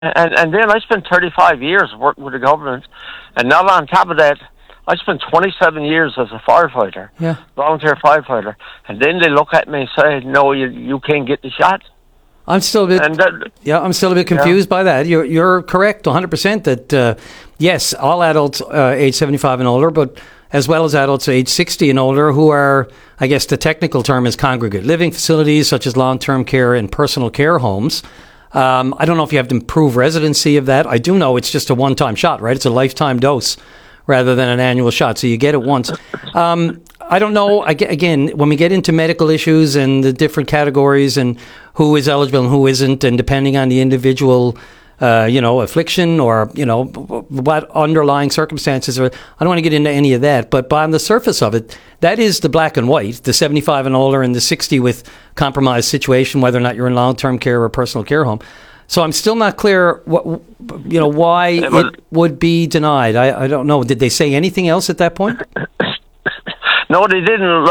And then I spent 35 years working with the government, and now on top of that, I spent 27 years as a firefighter, volunteer firefighter, and then they look at me and say, "No, you can't get the shot." I'm still a bit confused by that. You're correct 100% that yes, all adults age 75 and older, but as well as adults age 60 and older who are, I guess the technical term is congregate living facilities such as long-term care and personal care homes. I don't know if you have to prove residency of that. I do know it's just a one-time shot, right? It's a lifetime dose rather than an annual shot, so you get it once. I don't know, again, when we get into medical issues and the different categories and who is eligible and who isn't, and depending on the individual, affliction or, what underlying circumstances are, I don't want to get into any of that. But on the surface of it, that is the black and white, the 75 and older and the 60 with compromised situation, whether or not you're in long-term care or personal care home. So I'm still not clear why it would be denied. I don't know. Did they say anything else at that point? No, they didn't.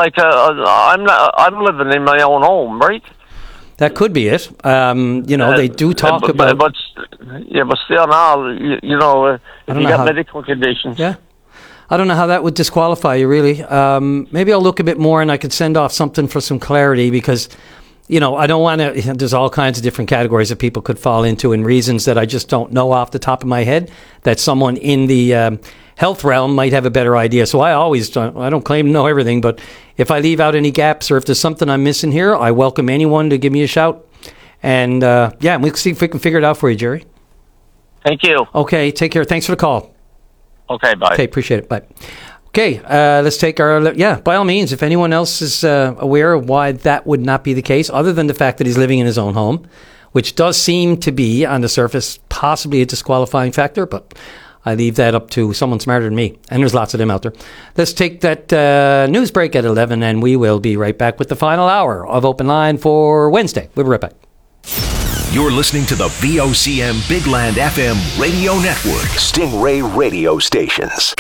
I'm living in my own home, right? That could be it. They do talk about... But still now, if you got medical conditions... Yeah. I don't know how that would disqualify you, really. Maybe I'll look a bit more and I could send off something for some clarity because... I don't want to, there's all kinds of different categories that people could fall into and reasons that I just don't know off the top of my head that someone in the health realm might have a better idea. So I don't claim to know everything, but if I leave out any gaps or if there's something I'm missing here, I welcome anyone to give me a shout. And we'll see if we can figure it out for you, Jerry. Thank you. Okay, take care. Thanks for the call. Okay, bye. Okay, appreciate it. Bye. Okay, let's take by all means, if anyone else is aware of why that would not be the case, other than the fact that he's living in his own home, which does seem to be, on the surface, possibly a disqualifying factor, but I leave that up to someone smarter than me, and there's lots of them out there. Let's take that news break at 11, and we will be right back with the final hour of Open Line for Wednesday. We'll be right back. You're listening to the VOCM Big Land FM radio network. Stingray radio stations.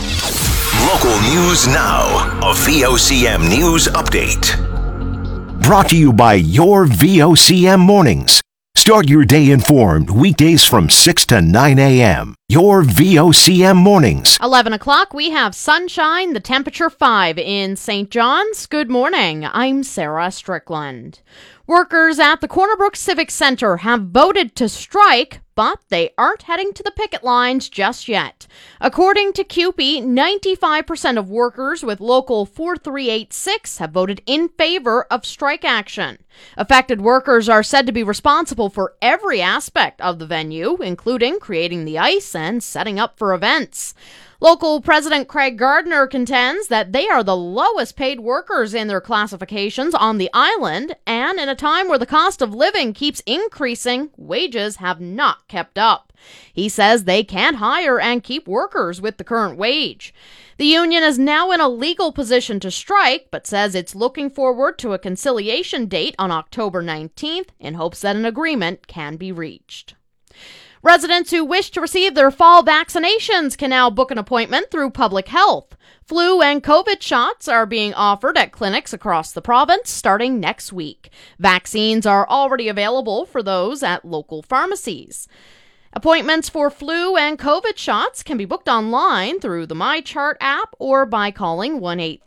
Local news now. A VOCM news update. Brought to you by your VOCM mornings. Start your day informed weekdays from 6 to 9 a.m. Your VOCM mornings. 11 o'clock, we have sunshine, the temperature 5 in St. John's. Good morning. I'm Sarah Strickland. Workers at the Corner Brook Civic Center have voted to strike, but they aren't heading to the picket lines just yet. According to CUPE, 95% of workers with Local 4386 have voted in favor of strike action. Affected workers are said to be responsible for every aspect of the venue, including creating the ice and setting up for events. Local President Craig Gardner contends that they are the lowest paid workers in their classifications on the island, and in a time where the cost of living keeps increasing, wages have not kept up. He says they can't hire and keep workers with the current wage. The union is now in a legal position to strike, but says it's looking forward to a conciliation date on October 19th in hopes that an agreement can be reached. Residents who wish to receive their fall vaccinations can now book an appointment through Public Health. Flu and COVID shots are being offered at clinics across the province starting next week. Vaccines are already available for those at local pharmacies. Appointments for flu and COVID shots can be booked online through the MyChart app or by calling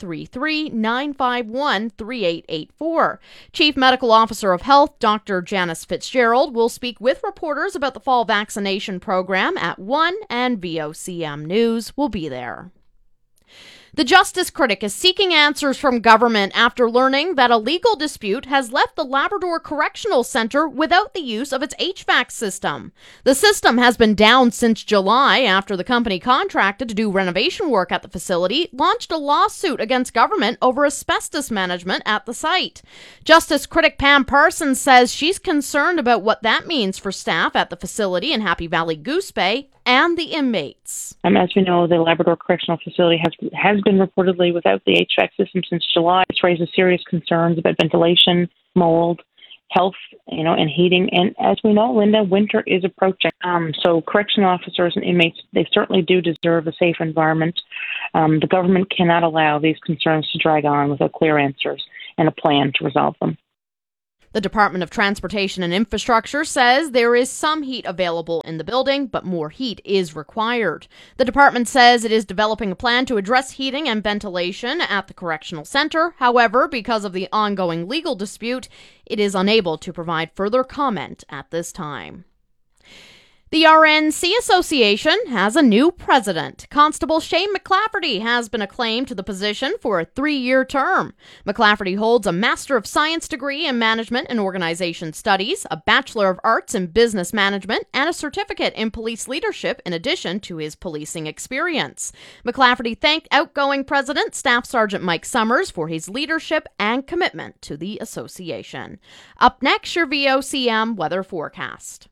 1-833-951-3884. Chief Medical Officer of Health, Dr. Janice Fitzgerald, will speak with reporters about the fall vaccination program at 1, and VOCM News will be there. The Justice Critic is seeking answers from government after learning that a legal dispute has left the Labrador Correctional Centre without the use of its HVAC system. The system has been down since July after the company contracted to do renovation work at the facility launched a lawsuit against government over asbestos management at the site. Justice Critic Pam Parsons says she's concerned about what that means for staff at the facility in Happy Valley Goose Bay and the inmates. As we know, the Labrador Correctional Facility has been reportedly without the HVAC system since July. It's raised serious concerns about ventilation, mold, health, and heating. And as we know, Linda, winter is approaching. So correctional officers and inmates, they certainly do deserve a safe environment. The government cannot allow these concerns to drag on without clear answers and a plan to resolve them. The Department of Transportation and Infrastructure says there is some heat available in the building, but more heat is required. The department says it is developing a plan to address heating and ventilation at the correctional center. However, because of the ongoing legal dispute, it is unable to provide further comment at this time. The RNC Association has a new president. Constable Shane McClafferty has been acclaimed to the position for a 3-year term. McClafferty holds a Master of Science degree in Management and Organization Studies, a Bachelor of Arts in Business Management, and a certificate in police leadership in addition to his policing experience. McClafferty thanked outgoing President Staff Sergeant Mike Summers for his leadership and commitment to the association. Up next, your VOCM weather forecast.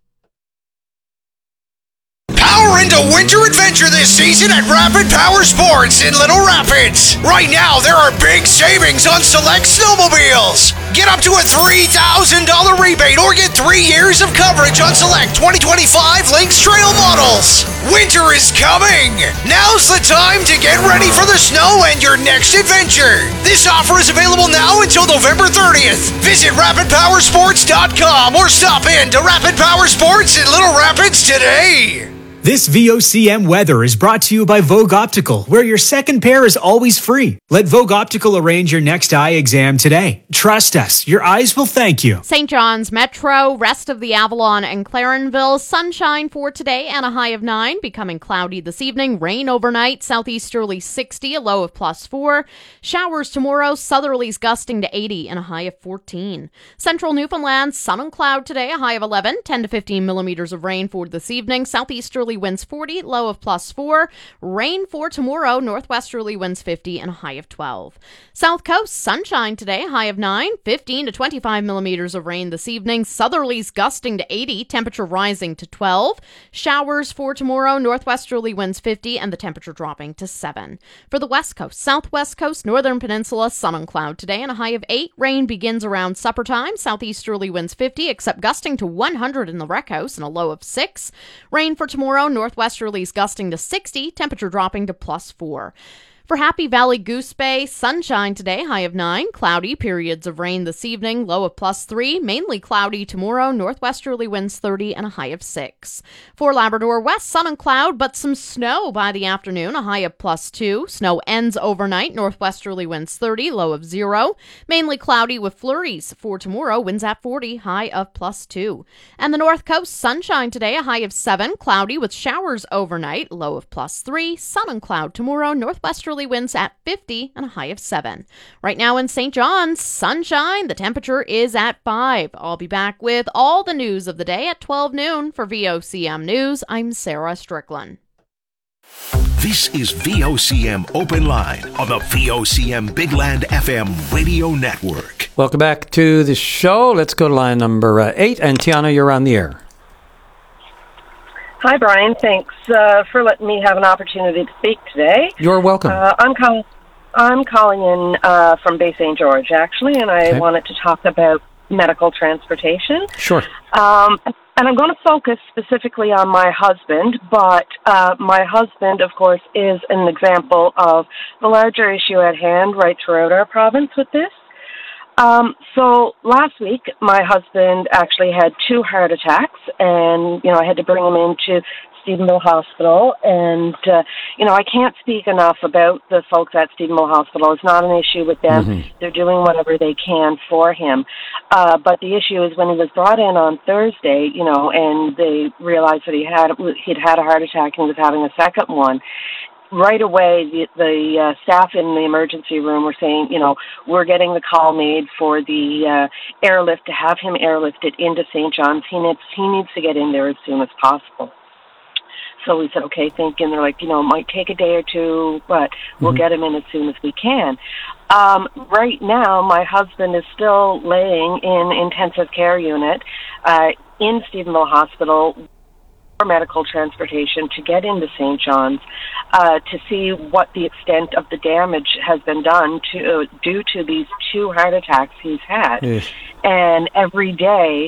Power into winter adventure this season at Rapid Power Sports in Little Rapids. Right now, there are big savings on select snowmobiles. Get up to a $3,000 rebate or get 3 years of coverage on select 2025 Lynx Trail models. Winter is coming. Now's the time to get ready for the snow and your next adventure. This offer is available now until November 30th. Visit RapidPowersports.com or stop in to Rapid Power Sports in Little Rapids today. This VOCM weather is brought to you by Vogue Optical, where your second pair is always free. Let Vogue Optical arrange your next eye exam today. Trust us, your eyes will thank you. St. John's Metro, rest of the Avalon and Clarenville, sunshine for today and a high of 9, becoming cloudy this evening, rain overnight, southeasterly 60, a low of +4. Showers tomorrow, southerlies gusting to 80 and a high of 14. Central Newfoundland, sun and cloud today, a high of 11, 10 to 15 millimeters of rain for this evening, southeasterly winds 40, low of +4. Rain for tomorrow, northwesterly winds 50 and a high of 12. South Coast, sunshine today, high of 9, 15 to 25 millimeters of rain this evening. Southerlies gusting to 80, temperature rising to 12. Showers for tomorrow, northwesterly winds 50 and the temperature dropping to 7. For the West Coast, Southwest Coast, Northern Peninsula, sun and cloud today and a high of 8. Rain begins around supper time. Southeasterly winds 50, except gusting to 100 in the Rec House and a low of 6. Rain for tomorrow, northwesterlies gusting to 60, temperature dropping to +4. For Happy Valley Goose Bay, sunshine today, high of 9, cloudy, periods of rain this evening, low of +3, mainly cloudy tomorrow, northwesterly winds 30 and a high of 6. For Labrador West, sun and cloud, but some snow by the afternoon, a high of +2. Snow ends overnight, northwesterly winds 30, low of 0. Mainly cloudy with flurries. For tomorrow, winds at 40, high of +2. And the North Coast, sunshine today, a high of 7, cloudy with showers overnight, low of +3. Sun and cloud tomorrow, northwesterly winds at 50 and a high of 7. Right now in St. John's, sunshine. The temperature is at 5. I'll be back with all the news of the day at 12 noon. For VOCM News, I'm Sarah Strickland. This is VOCM Open Line on the VOCM Big Land FM radio network. Welcome back to the show. Let's go to line number 8. And Tiana, you're on the air. Hi, Brian. Thanks for letting me have an opportunity to speak today. You're welcome. I'm calling in from Bay St. George, actually, and I wanted to talk about medical transportation. Sure. And I'm going to focus specifically on my husband, but my husband, of course, is an example of the larger issue at hand right throughout our province with this. So last week, my husband actually had 2 heart attacks, and, I had to bring him into Stephenville Hospital, and, I can't speak enough about the folks at Stephenville Hospital. It's not an issue with them. Mm-hmm. They're doing whatever they can for him. But the issue is when he was brought in on Thursday, and they realized that he'd had a heart attack and was having a second one. Right away, the staff in the emergency room were saying, we're getting the call made for the airlift to have him airlifted into St. John's. He needs to get in there as soon as possible. So we said, okay, thinking they're like, it might take a day or 2, but we'll get him in as soon as we can. Right now, my husband is still laying in intensive care unit in Stephenville Hospital for medical transportation to get into St. John's to see what the extent of the damage has been done due to these 2 heart attacks he's had. Yes. And every day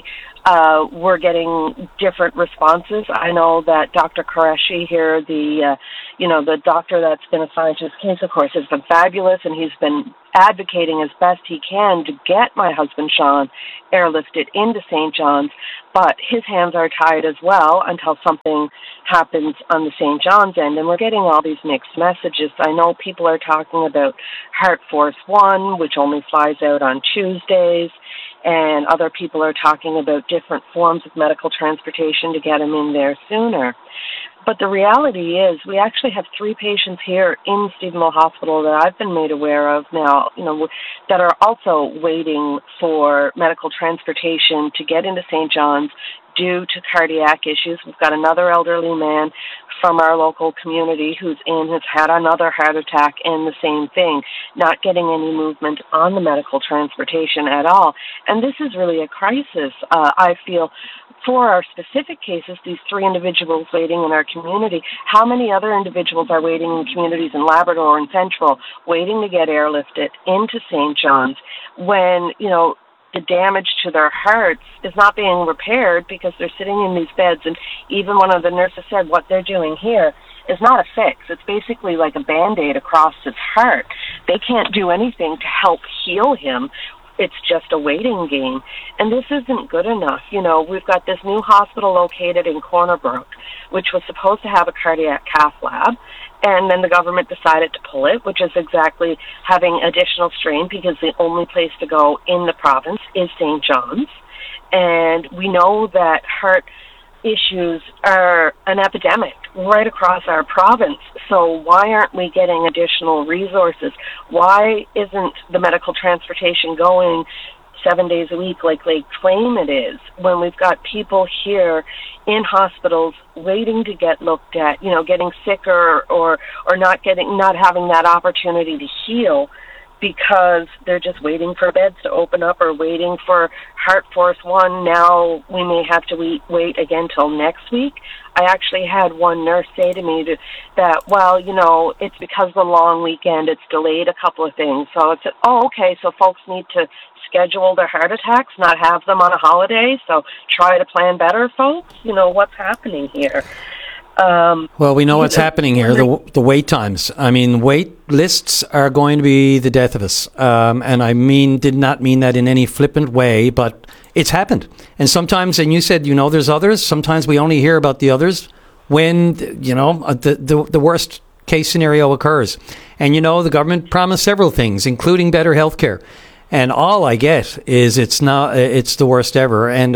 we're getting different responses. I know that Dr. Qureshi here, the doctor that's been assigned to this case, of course, has been fabulous, and he's been advocating as best he can to get my husband Sean airlifted into St. John's, but his hands are tied as well until something happens on the St. John's end, and we're getting all these mixed messages. I know people are talking about Heart Force One, which only flies out on Tuesdays, and other people are talking about different forms of medical transportation to get him in there sooner. But the reality is we actually have 3 patients here in Stephenville Hospital that I've been made aware of now, that are also waiting for medical transportation to get into St. John's due to cardiac issues. We've got another elderly man from our local community has had another heart attack, and the same thing, not getting any movement on the medical transportation at all. And this is really a crisis, I feel. For our specific cases, these 3 individuals waiting in our community, how many other individuals are waiting in communities in Labrador and Central, waiting to get airlifted into St. John's when, the damage to their hearts is not being repaired because they're sitting in these beds, and even one of the nurses said what they're doing here is not a fix. It's basically like a Band-Aid across his heart. They can't do anything to help heal him. It's just a waiting game. And this isn't good enough. We've got this new hospital located in Corner Brook, which was supposed to have a cardiac cath lab, and then the government decided to pull it, which is exactly having additional strain because the only place to go in the province is St. John's. And we know that heart issues are an epidemic right across our province. So why aren't we getting additional resources? Why isn't the medical transportation going 7 days a week like they claim it is, when we've got people here in hospitals waiting to get looked at, getting sicker or not having that opportunity to heal because they're just waiting for beds to open up or waiting for Heart Force One. Now we may have to wait again till next week. I actually had one nurse say to me that, it's because of the long weekend, it's delayed a couple of things. So I said, okay, so folks need to schedule their heart attacks, not have them on a holiday, so try to plan better, folks. What's happening here? Well, we know what's happening here, the wait times. I mean, wait lists are going to be the death of us. And I did not mean that in any flippant way, but it's happened. And sometimes, and you said, there's others. Sometimes we only hear about the others when, the worst case scenario occurs. And, the government promised several things, including better health care. And all I get is it's the worst ever. And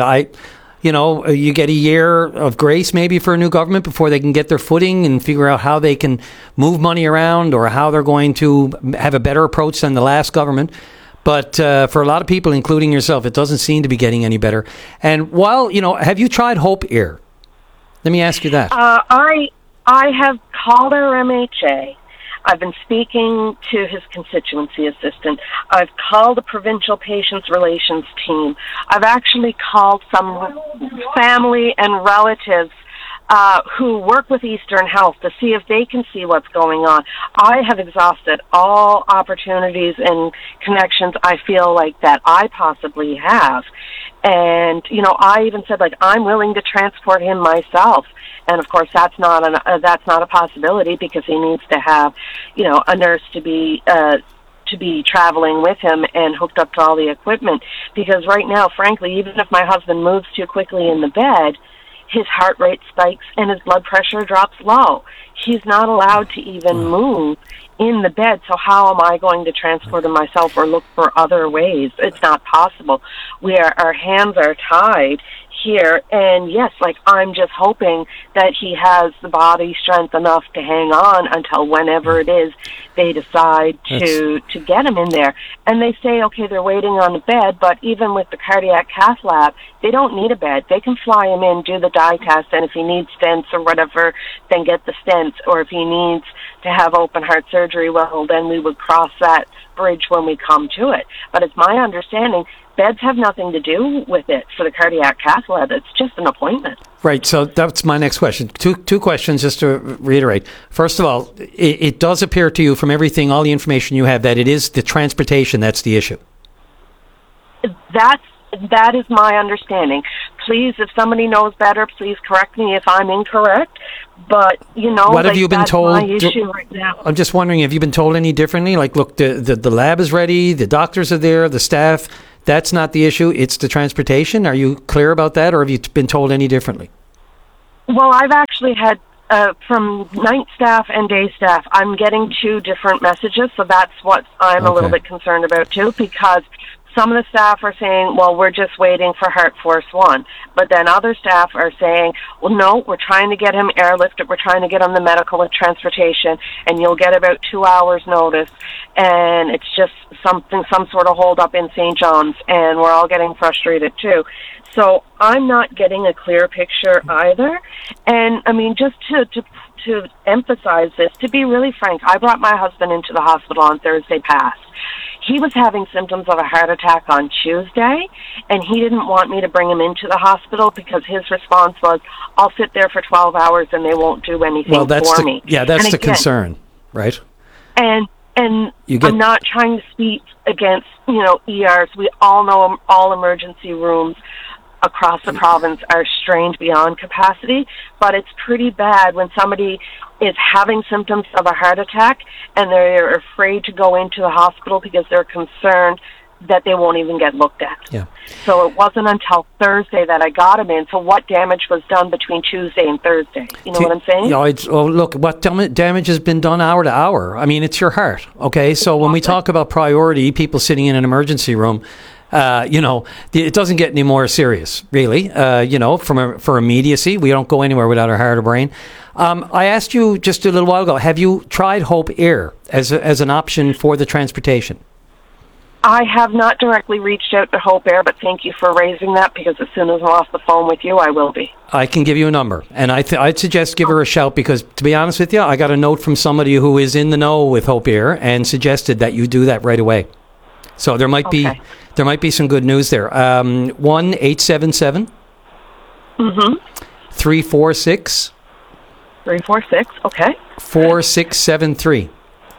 you get a year of grace maybe for a new government before they can get their footing and figure out how they can move money around or how they're going to have a better approach than the last government. But for a lot of people, including yourself, it doesn't seem to be getting any better. And while, have you tried Hope Air? Let me ask you that. I have called our MHA. I've been speaking to his constituency assistant. I've called the provincial patients relations team. I've actually called some family and relatives who work with Eastern Health to see if they can see what's going on. I have exhausted all opportunities and connections I feel like that I possibly have. And, I even said, I'm willing to transport him myself. And of course, that's not a possibility because he needs to have, a nurse to be traveling with him and hooked up to all the equipment. Because right now, frankly, even if my husband moves too quickly in the bed, his heart rate spikes and his blood pressure drops low. He's not allowed to even move in the bed, so how am I going to transport him myself or look for other ways? It's not possible. Our hands are tied here, and yes, I'm just hoping that he has the body strength enough to hang on until whenever it is they decide to get him in there. And they say, okay, they're waiting on a bed, but even with the cardiac cath lab, they don't need a bed. They can fly him in, do the dye test, and if he needs stents or whatever, then get the stents, or if he needs to have open heart surgery, well, then we would cross that bridge when we come to it. But it's my understanding beds have nothing to do with it for the cardiac cath lab. It's just an appointment. Right. So that's my next question. Two questions just to reiterate. First of all, it does appear to you from everything, all the information you have, that it is the transportation that's the issue. That is my understanding. Please, if somebody knows better, please correct me if I'm incorrect. But, what have you been told? My issue right now. I'm just wondering, have you been told any differently? Like, look, the lab is ready, the doctors are there, the staff. That's not the issue. It's the transportation. Are you clear about that, or have you been told any differently? Well, I've actually had, from night staff and day staff, I'm getting 2 different messages, so that's what I'm a little bit concerned about, too, because some of the staff are saying, well, we're just waiting for Heart Force 1. But then other staff are saying, well, no, we're trying to get him airlifted. We're trying to get him the medical and transportation, and you'll get about 2 hours notice. And it's just some sort of hold up in St. John's, and we're all getting frustrated, too. So I'm not getting a clear picture either. And, I mean, just to emphasize this, to be really frank, I brought my husband into the hospital on Thursday past. He was having symptoms of a heart attack on Tuesday, and he didn't want me to bring him into the hospital because his response was, I'll sit there for 12 hours and they won't do anything for me. Yeah, that's the concern, right? And I'm not trying to speak against, ERs. We all know all emergency rooms across the province are strained beyond capacity, but it's pretty bad when somebody is having symptoms of a heart attack and they're afraid to go into the hospital because they're concerned that they won't even get looked at. Yeah. So it wasn't until Thursday that I got him in. So what damage was done between Tuesday and Thursday? You know what I'm saying? Look, what damage has been done hour to hour? I mean, it's your heart, okay? So when we talk about priority, people sitting in an emergency room, it doesn't get any more serious, really. For immediacy, we don't go anywhere without our heart or brain. I asked you just a little while ago, have you tried Hope Air as an option for the transportation? I have not directly reached out to Hope Air, but thank you for raising that, because as soon as I'm off the phone with you, I will be. I can give you a number, and I'd suggest give her a shout, because to be honest with you, I got a note from somebody who is in the know with Hope Air and suggested that you do that right away. So there might be some good news there. 1-877 346 okay 4673.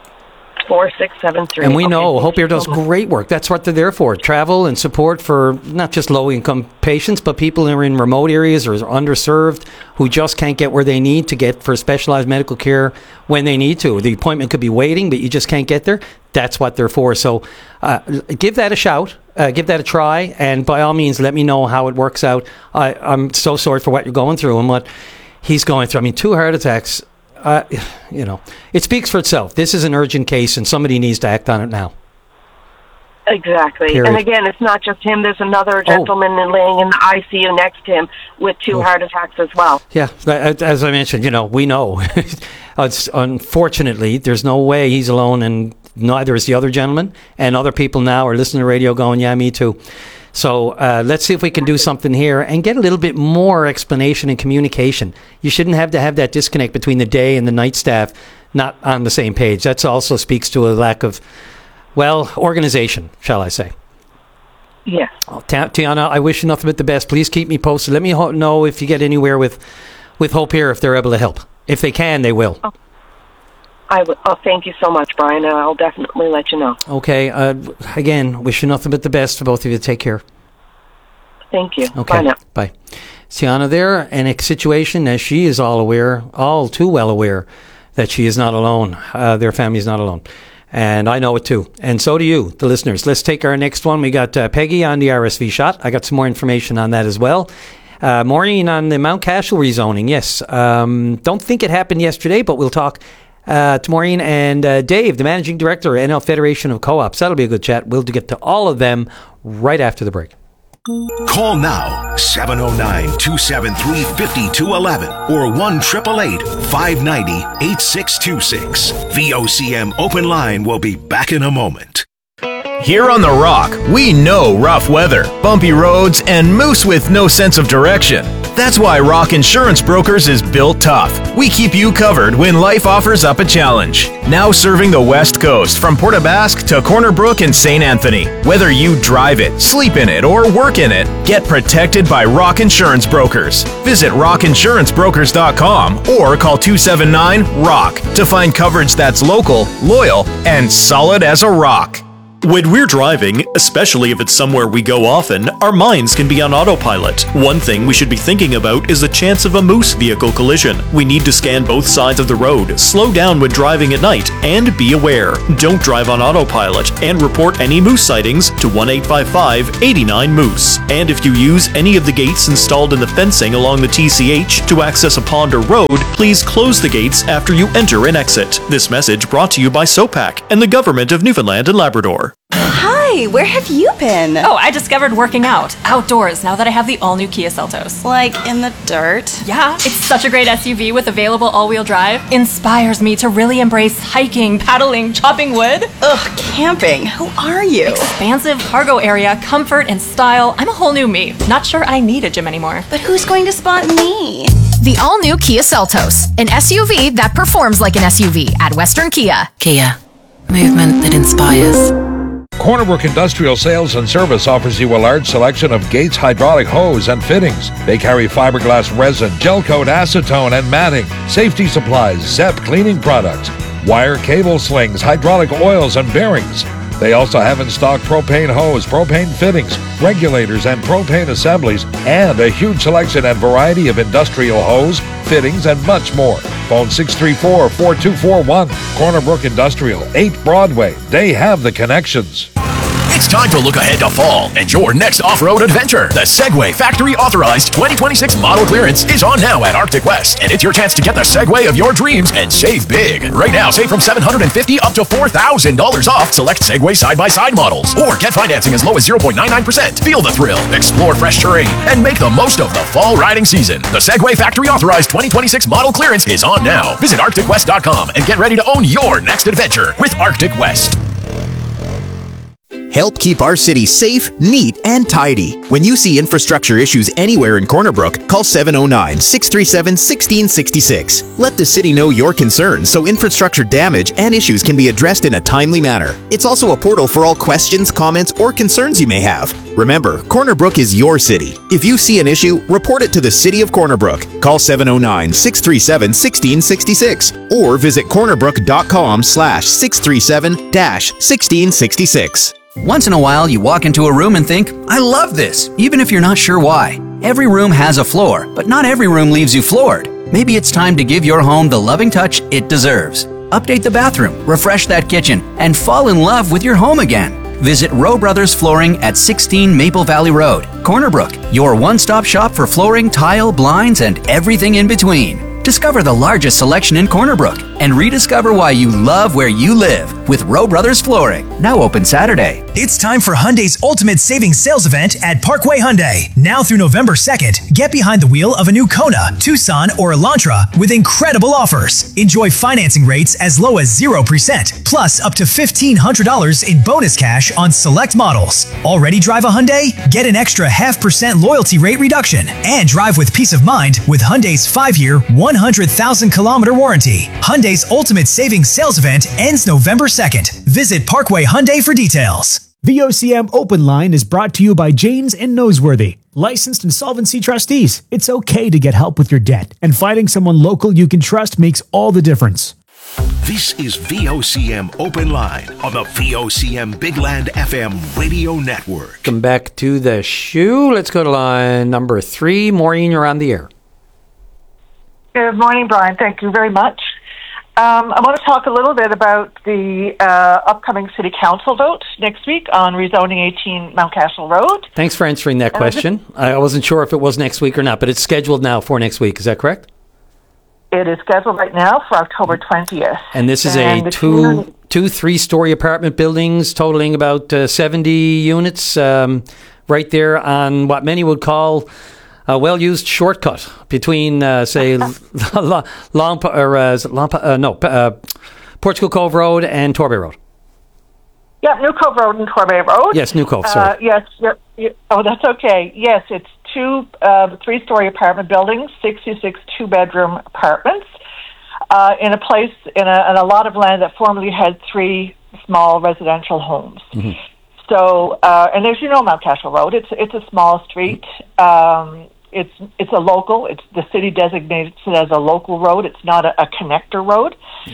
4673. And we know Hope Air does great work. That's what they're there for. Travel and support for not just low-income patients, but people who are in remote areas or underserved who just can't get where they need to get for specialized medical care when they need to. The appointment could be waiting, but you just can't get there. That's what they're for. So give that a shout. Give that a try. And by all means, let me know how it works out. I'm so sorry for what you're going through and what he's going through. I mean, 2 heart attacks. It speaks for itself. This is an urgent case, and somebody needs to act on it now. Exactly. Period. And again, it's not just him. There's another gentleman laying in the ICU next to him with 2 heart attacks as well. Yeah, as I mentioned, we know. Unfortunately, there's no way he's alone, and neither is the other gentleman. And other people now are listening to the radio going, yeah, me too. So let's see if we can do something here and get a little bit more explanation and communication. You shouldn't have to have that disconnect between the day and the night staff not on the same page. That also speaks to a lack of, organization, shall I say. Yes. Tiana, I wish you nothing but the best. Please keep me posted. Let me know if you get anywhere with Hope Air, if they're able to help. If they can, they will. Oh. I will. Oh, thank you so much, Brian. I'll definitely let you know. Okay. Again, wish you nothing but the best for both of you. Take care. Thank you. Okay. Bye now. Bye. Tiana there, in a situation, as she is all too well aware, that she is not alone. Their family is not alone. And I know it too. And so do you, the listeners. Let's take our next one. We got Peggy on the RSV shot. I got some more information on that as well. Maureen on the Mount Cashel rezoning. Yes. Don't think it happened yesterday, but we'll talk to Maureen and Dave, the Managing Director of NL Federation of Co-ops. That'll be a good chat. We'll get to all of them right after the break. Call now, 709-273-5211 or 1-888-590-8626. VOCM Open Line will be back in a moment. Here on The Rock, we know rough weather, bumpy roads, and moose with no sense of direction. That's why Rock Insurance Brokers is built tough. We keep you covered when life offers up a challenge. Now serving the West Coast from Port aux Basques to Corner Brook and St. Anthony. Whether you drive it, sleep in it, or work in it, get protected by Rock Insurance Brokers. Visit rockinsurancebrokers.com or call 279-ROCK to find coverage that's local, loyal, and solid as a rock. When we're driving, especially if it's somewhere we go often, our minds can be on autopilot. One thing we should be thinking about is the chance of a moose vehicle collision. We need to scan both sides of the road, slow down when driving at night, and be aware. Don't drive on autopilot, and report any moose sightings to 1-855-89-MOOSE. And if you use any of the gates installed in the fencing along the TCH to access a pond or road, please close the gates after you enter and exit. This message brought to you by SOPAC and the Government of Newfoundland and Labrador. Hi, where have you been? Oh, I discovered working out outdoors now that I have the all-new Kia Seltos. Like in the dirt? Yeah, it's such a great SUV with available all-wheel drive. Inspires me to really embrace hiking, paddling, chopping wood. Ugh, camping. Who are you? Expansive cargo area, comfort and style. I'm a whole new me. Not sure I need a gym anymore. But who's going to spot me? The all-new Kia Seltos, an SUV that performs like an SUV at Western Kia. Kia, movement that inspires. Corner Brook Industrial Sales and Service offers you a large selection of Gates hydraulic hose and fittings. They carry fiberglass resin, gel coat, acetone, and matting, safety supplies, ZEP cleaning products, wire cable slings, hydraulic oils, and bearings. They also have in stock propane hose, propane fittings, regulators, and propane assemblies, and a huge selection and variety of industrial hose, fittings, and much more. Phone 634-4241. Corner Brook Industrial, 8 Broadway. They have the connections. It's time to look ahead to fall and your next off-road adventure. The Segway Factory Authorized 2026 model clearance is on now at Arctic West, and it's your chance to get the Segway of your dreams and save big. Right now, save from $750 up to $4,000 off select Segway side-by-side models, or get financing as low as 0.99%. Feel the thrill, explore fresh terrain, and make the most of the fall riding season. The Segway Factory Authorized 2026 model clearance is on now. Visit ArcticWest.com and get ready to own your next adventure with Arctic West. Help keep our city safe, neat, and tidy. When you see infrastructure issues anywhere in Corner Brook, call 709-637-1666. Let the city know your concerns so infrastructure damage and issues can be addressed in a timely manner. It's also a portal for all questions, comments, or concerns you may have. Remember, Corner Brook is your city. If you see an issue, report it to the City of Corner Brook. Call 709-637-1666 or visit cornerbrook.com/637-1666. Once in a while, you walk into a room and think, I love this, even if you're not sure why. Every room has a floor, but not every room leaves you floored. Maybe it's time to give your home the loving touch it deserves. Update the bathroom, refresh that kitchen, and fall in love with your home again. Visit Rowe Brothers Flooring at 16 Maple Valley Road, Corner Brook, your one-stop shop for flooring, tile, blinds, and everything in between. Discover the largest selection in Corner Brook and rediscover why you love where you live with Rowe Brothers Flooring. Now open Saturday. It's time for Hyundai's Ultimate Savings Sales Event at Parkway Hyundai. Now through November 2nd, get behind the wheel of a new Kona, Tucson, or Elantra with incredible offers. Enjoy financing rates as low as 0%, plus up to $1,500 in bonus cash on select models. Already drive a Hyundai? Get an extra 0.5% loyalty rate reduction and drive with peace of mind with Hyundai's 5-year, 100,000-kilometer warranty. Hyundai's Ultimate Savings Sales Event ends November 2nd. Visit Parkway Hyundai for details. VOCM Open Line is brought to you by Janes and Noseworthy, licensed insolvency trustees. It's okay to get help with your debt, and finding someone local you can trust makes all the difference. This is VOCM Open Line on the VOCM Bigland FM radio network. Come back to the shoe. Let's go to line number 3. Maureen, you're on the air. Good morning, Brian. Thank you very much. I want to talk a little bit about the upcoming City Council vote next week on rezoning 18 Mountcashel Road. Thanks for answering that question. I wasn't sure if it was next week or not, but it's scheduled now for next week. Is that correct? It is scheduled right now for October 20th. And this is a two 3-story apartment buildings totaling about 70 units right there on what many would call a well-used shortcut between, say, Portugal Cove Road and Torbay Road. Yeah, New Cove Road and Torbay Road. Yes, New Cove, sorry. Yes, oh, that's okay. Yes, it's 2 3-story apartment buildings, 66 2-bedroom apartments, in a place, in a lot of land that formerly had 3 small residential homes. Mm-hmm. So, and as you know, Mountcashel Road, it's a small street. It's a local. It's the city designates it as a local road. It's not a connector road.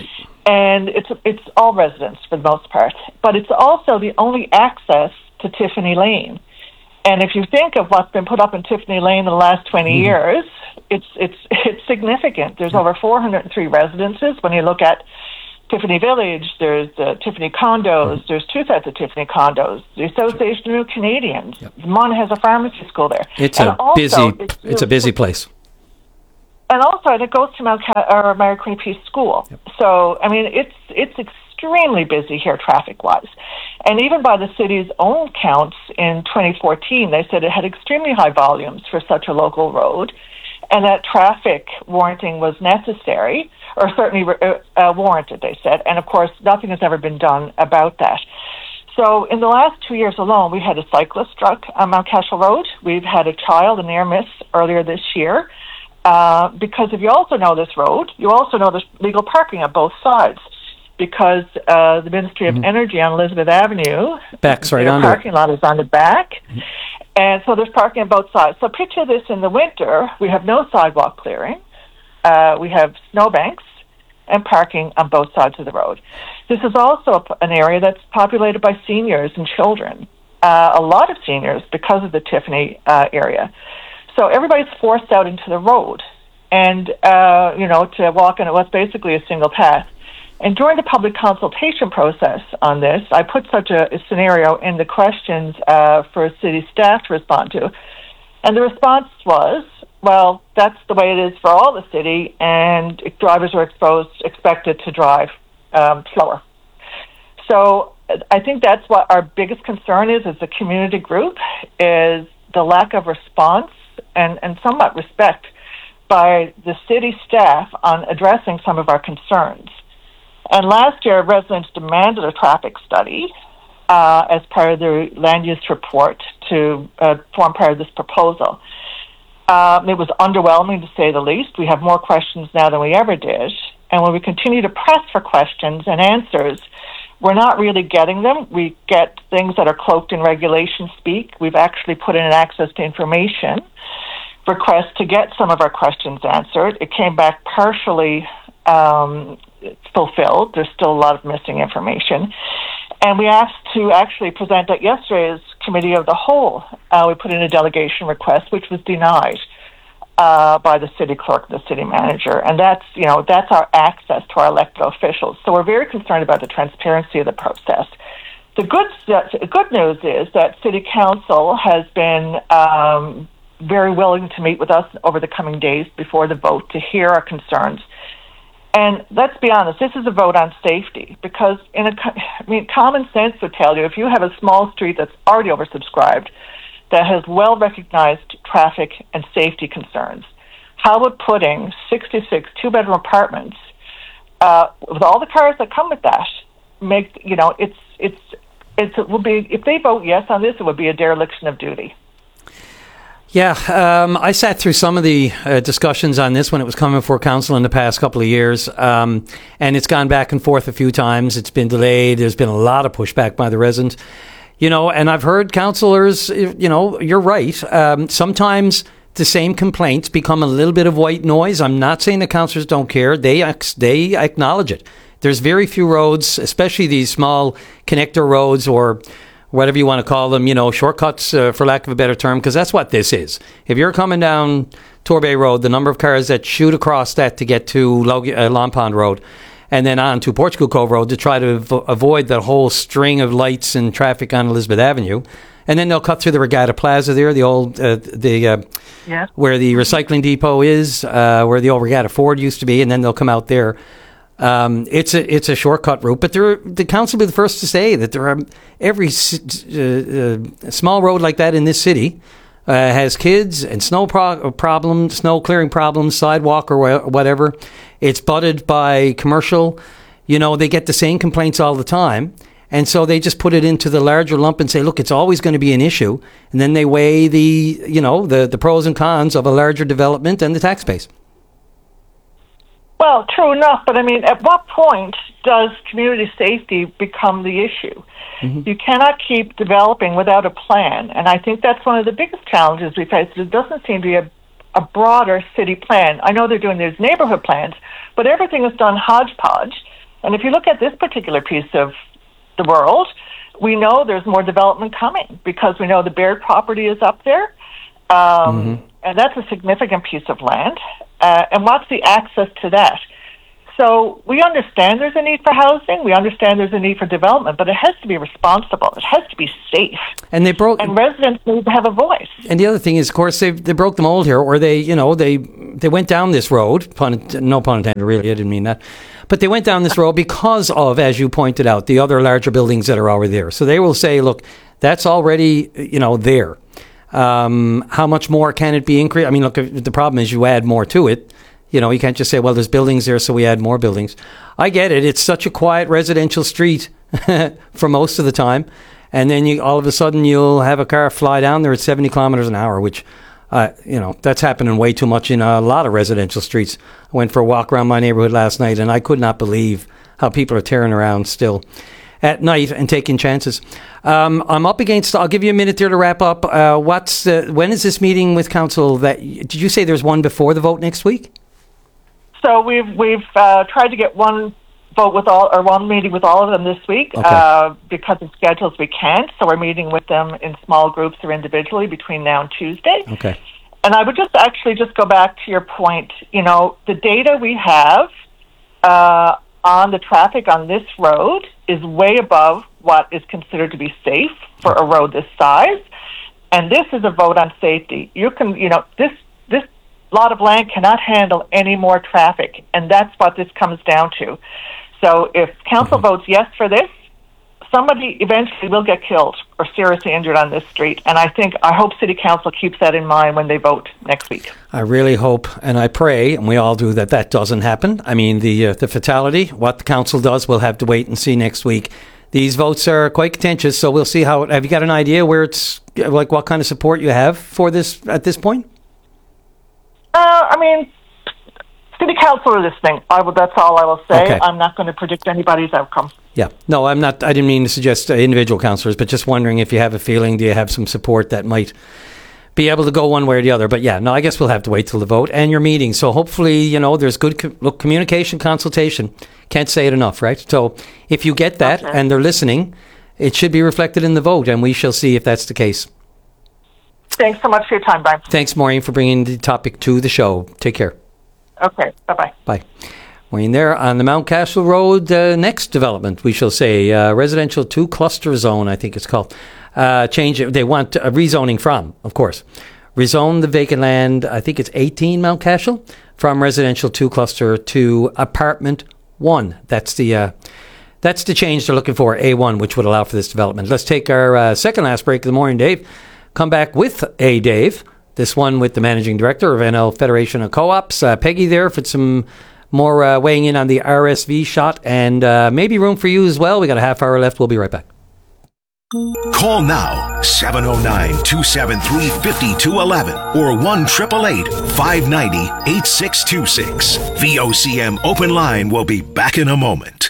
And it's all residents for the most part. But it's also the only access to Tiffany Lane. And if you think of what's been put up in Tiffany Lane in the last 20 years, it's significant. There's over 403 residences. When you look at Tiffany Village, there's Tiffany condos. There's two sets of Tiffany condos. The Association of New Canadians. Mon has a pharmacy school there. It's a busy place. And also, it goes to Mary Queen Peace School. So, I mean, it's extremely busy here traffic-wise. And even by the city's own counts in 2014, they said it had extremely high volumes for such a local road, and that traffic warranting was necessary, or certainly warranted, they said. And, of course, nothing has ever been done about that. So in the last 2 years alone, we had a cyclist struck on Mount Cashel Road. We've had a child, a near miss, earlier this year. Because if you also know this road, you also know there's legal parking on both sides. Because the Ministry of Energy on Elizabeth Avenue, backs right onto parking lot is on the back. And so there's parking on both sides. So picture this in the winter. We have no sidewalk clearing. We have snowbanks and parking on both sides of the road. This is also an area that's populated by seniors and children. A lot of seniors because of the Tiffany area. So everybody's forced out into the road and, to walk in what's basically a single path. And during the public consultation process on this, I put such a scenario in the questions for city staff to respond to. And the response was, well, that's the way it is for all the city, and drivers are expected to drive slower. So I think that's what our biggest concern is as a community group, is the lack of response and somewhat respect by the city staff on addressing some of our concerns. And last year, residents demanded a traffic study as part of the land use report to form part of this proposal. It was underwhelming, to say the least. We have more questions now than we ever did. And when we continue to press for questions and answers, we're not really getting them. We get things that are cloaked in regulation speak. We've actually put in an access to information request to get some of our questions answered. It came back partially fulfilled. There's still a lot of missing information. And we asked to actually present at yesterday's Committee of the Whole. We put in a delegation request, which was denied by the city clerk and the city manager. And that's our access to our elected officials. So we're very concerned about the transparency of the process. The good news is that City Council has been very willing to meet with us over the coming days before the vote to hear our concerns. And let's be honest, this is a vote on safety, because common sense would tell you if you have a small street that's already oversubscribed that has well-recognized traffic and safety concerns, how would putting 66 two-bedroom apartments with all the cars that come with that make, it will be, if they vote yes on this, it would be a dereliction of duty. Yeah, I sat through some of the discussions on this when it was coming before council in the past couple of years, and it's gone back and forth a few times. It's been delayed. There's been a lot of pushback by the residents, and I've heard councillors, you're right. Sometimes the same complaints become a little bit of white noise. I'm not saying the councillors don't care. They acknowledge it. There's very few roads, especially these small connector roads or whatever you want to call them, shortcuts, for lack of a better term, because that's what this is. If you're coming down Torbay Road, the number of cars that shoot across that to get to Long Pond Road and then on to Portugal Cove Road to try to avoid the whole string of lights and traffic on Elizabeth Avenue. And then they'll cut through the Regatta Plaza there, the old, where the recycling depot is, where the old Regatta Ford used to be, and then they'll come out there. It's a shortcut route, but the council will be the first to say that there are every small road like that in this city has kids and snow problems, snow clearing problems, sidewalk or whatever. It's butted by commercial. They get the same complaints all the time, and so they just put it into the larger lump and say, look, it's always going to be an issue, and then they weigh the pros and cons of a larger development and the tax base. Well, true enough, but at what point does community safety become the issue? Mm-hmm. You cannot keep developing without a plan, and I think that's one of the biggest challenges we face. There doesn't seem to be a broader city plan. I know they're doing these neighborhood plans, but everything is done hodgepodge, And if you look at this particular piece of the world, we know there's more development coming because we know the Baird property is up there. And that's a significant piece of land. And what's the access to that? So we understand there's a need for housing. We understand there's a need for development, but it has to be responsible. It has to be safe. And and residents need to have a voice. And the other thing is, of course, they broke the mold here, or they went down this road. No pun intended, really. I didn't mean that. But they went down this road because of, as you pointed out, the other larger buildings that are already there. So they will say, look, that's already, there. How much more can it be increased? I mean, look, the problem is you add more to it. You can't just say, well, there's buildings there, so we add more buildings. I get it. It's such a quiet residential street for most of the time. And then all of a sudden you'll have a car fly down there at 70 kilometers an hour, which, that's happening way too much in a lot of residential streets. I went for a walk around my neighborhood last night, and I could not believe how people are tearing around still at night and taking chances. I'm up against, I'll give you a minute there to wrap up. When is this meeting with council? Did you say there's one before the vote next week? So we've tried to get one meeting with all of them this week because of schedules we can't. So we're meeting with them in small groups or individually between now and Tuesday. Okay. And I would just go back to your point. The data we have on the traffic on this road is way above what is considered to be safe for a road this size. And this is a vote on safety. This lot of land cannot handle any more traffic, and that's what this comes down to. So if council votes yes for this, somebody eventually will get killed or seriously injured on this street. And I hope City Council keeps that in mind when they vote next week. I really hope and I pray, and we all do, that doesn't happen. I mean, the fatality, what the council does, we'll have to wait and see next week. These votes are quite contentious, so we'll see how. Have you got an idea where it's, like, what kind of support you have for this at this point? City Council are listening. That's all I will say. Okay. I'm not going to predict anybody's outcome. Yeah. No, I'm not. I didn't mean to suggest individual councillors, but just wondering if you have a feeling, do you have some support that might be able to go one way or the other? But yeah, no, I guess we'll have to wait till the vote and your meeting. So hopefully, there's good communication, consultation. Can't say it enough, right? So if you get that and they're listening, it should be reflected in the vote, and we shall see if that's the case. Thanks so much for your time, Brian. Thanks, Maureen, for bringing the topic to the show. Take care. Okay, bye-bye. Bye. Maureen there on the Mountcastle Road next development, we shall say, residential 2 cluster zone, I think it's called. Change it. They want rezoning from, of course. Rezone the vacant land, I think it's 18 Mountcastle, from residential 2 cluster to apartment 1. That's the change they're looking for, A1, which would allow for this development. Let's take our second last break of the morning, Dave. Come back with Dave. This one with the managing director of NL Federation of Co-ops, Peggy there for some more weighing in on the RSV shot, and maybe room for you as well. We got a half hour left. We'll be right back. Call now 709-273-5211 or 1-888-590-8626. VOCM Open Line will be back in a moment.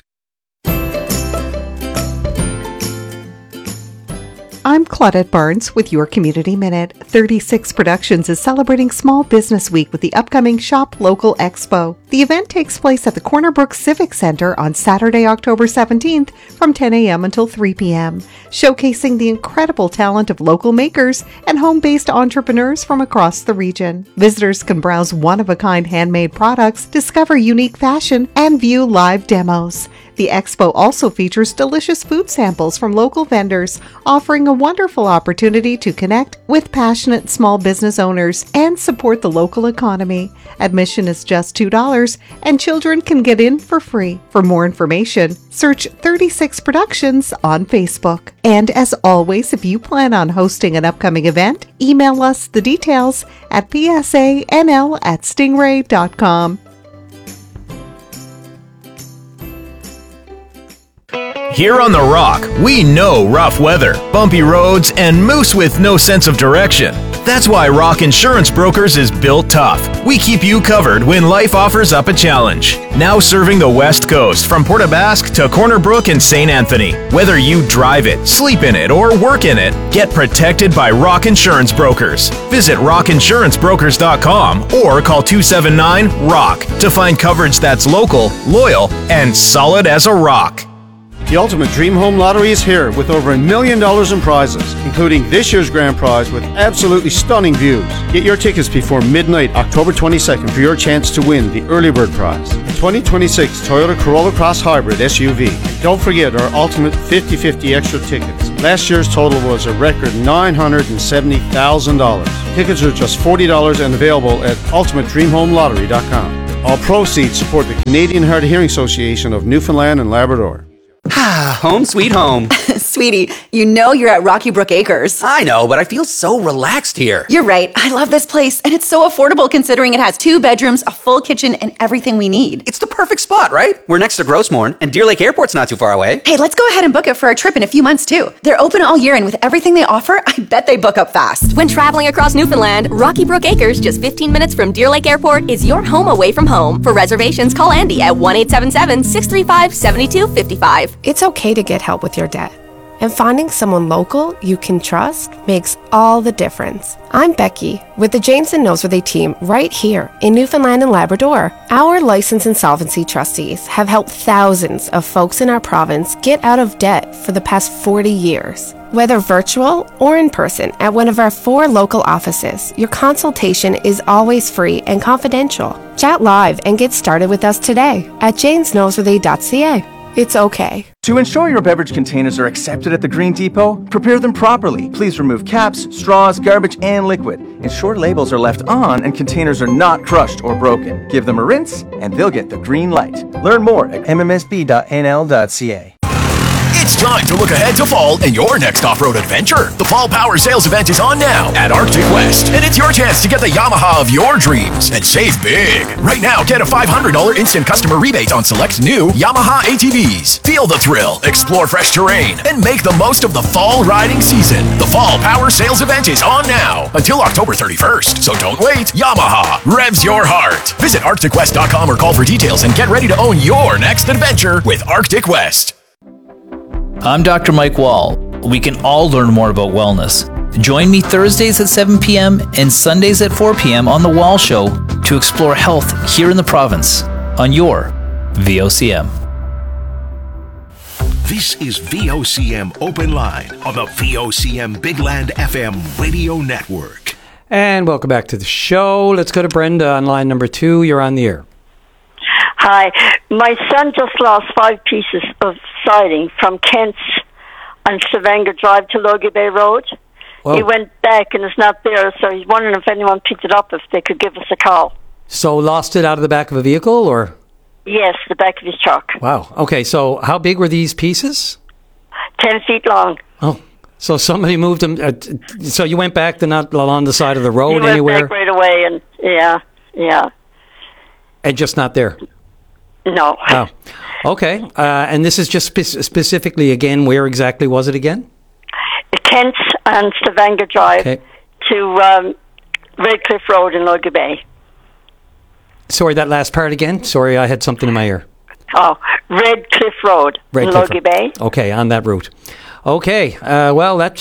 I'm Claudette Barnes with your Community Minute. 36 Productions is celebrating Small Business Week with the upcoming Shop Local Expo. The event takes place at the Corner Brook Civic Center on Saturday, October 17th from 10 a.m. until 3 p.m., showcasing the incredible talent of local makers and home-based entrepreneurs from across the region. Visitors can browse one-of-a-kind handmade products, discover unique fashion, and view live demos. The expo also features delicious food samples from local vendors, offering a wonderful opportunity to connect with passionate small business owners and support the local economy. Admission is just $2, and children can get in for free. For more information, search 36 Productions on Facebook. And as always, if you plan on hosting an upcoming event, email us the details at psanl@stingray.com. Here on The Rock, we know rough weather, bumpy roads, and moose with no sense of direction. That's why Rock Insurance Brokers is built tough. We keep you covered when life offers up a challenge. Now serving the West Coast from Port aux Basques to Corner Brook and St. Anthony. Whether you drive it, sleep in it, or work in it, get protected by Rock Insurance Brokers. Visit rockinsurancebrokers.com or call 279-ROCK to find coverage that's local, loyal, and solid as a rock. The Ultimate Dream Home Lottery is here with over $1 million in prizes, including this year's grand prize with absolutely stunning views. Get your tickets before midnight, October 22nd for your chance to win the early bird prize, the 2026 Toyota Corolla Cross Hybrid SUV. Don't forget our Ultimate 50/50 extra tickets. Last year's total was a record $970,000. Tickets are just $40 and available at ultimatedreamhomelottery.com. All proceeds support the Canadian Hard of Hearing Association of Newfoundland and Labrador. Home sweet home. Sweetie, you know you're at Rocky Brook Acres. I know, but I feel so relaxed here. You're right. I love this place, and it's so affordable considering it has 2 bedrooms, a full kitchen, and everything we need. It's the perfect spot, right? We're next to Grossmorn, and Deer Lake Airport's not too far away. Hey, let's go ahead and book it for a trip in a few months, too. They're open all year, and with everything they offer, I bet they book up fast. When traveling across Newfoundland, Rocky Brook Acres, just 15 minutes from Deer Lake Airport, is your home away from home. For reservations, call Andy at 1-877-635-7255. It's okay to get help with your debt. And finding someone local you can trust makes all the difference. I'm Becky with the James and Noseworthy team right here in Newfoundland and Labrador. Our licensed insolvency trustees have helped thousands of folks in our province get out of debt for the past 40 years. Whether virtual or in person at one of our 4 local offices, your consultation is always free and confidential. Chat live and get started with us today at jamesnoseworthy.ca. It's okay. To ensure your beverage containers are accepted at the Green Depot, prepare them properly. Please remove caps, straws, garbage, and liquid. Ensure labels are left on and containers are not crushed or broken. Give them a rinse and they'll get the green light. Learn more at mmsb.nl.ca. It's time to look ahead to fall and your next off-road adventure. The Fall Power Sales Event is on now at Arctic West, and it's your chance to get the Yamaha of your dreams and save big. Right now, get a $500 instant customer rebate on select new Yamaha ATVs. Feel the thrill, explore fresh terrain, and make the most of the fall riding season. The Fall Power Sales Event is on now until October 31st, so don't wait. Yamaha revs your heart. Visit ArcticWest.com or call for details and get ready to own your next adventure with Arctic West. I'm Dr. Mike Wall. We can all learn more about wellness. Join me Thursdays at 7 p.m. and Sundays at 4 p.m. on The Wall Show to explore health here in the province on your VOCM. This is VOCM Open Line on the VOCM Big Land FM radio network. And welcome back to the show. Let's go to Brenda on line number 2. You're on the air. Hi. My son just lost 5 pieces of siding from Kent's on Stavanger Drive to Logie Bay Road. Whoa. He went back and it's not there, so he's wondering if anyone picked it up, if they could give us a call. So lost it out of the back of a vehicle, or? Yes, the back of his truck. Wow. Okay, so how big were these pieces? 10 feet long. Oh, so somebody moved them. So you went back, they're not along the side of the road anywhere? He went back right away, and yeah. And just not there? No. Oh, okay. And this is just specifically, again, where exactly was it again? Kent's and Stavanger Drive to Redcliffe Road in Logie Bay. Sorry, that last part again? Sorry, I had something in my ear. Oh, Redcliffe Road in Logie Bay. Okay, on that route. Okay, well, that